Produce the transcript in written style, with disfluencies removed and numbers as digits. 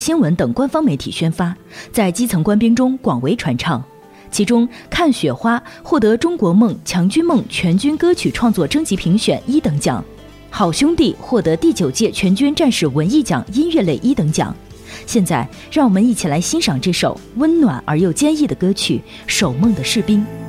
新闻等官方媒体宣发，在基层官兵中广为传唱。其中，《看雪花》获得中国梦、强军梦全军歌曲创作征集评选1等奖，《好兄弟》获得第9届全军战士文艺奖音乐类1等奖。现在，让我们一起来欣赏这首温暖而又坚毅的歌曲《守梦的士兵》。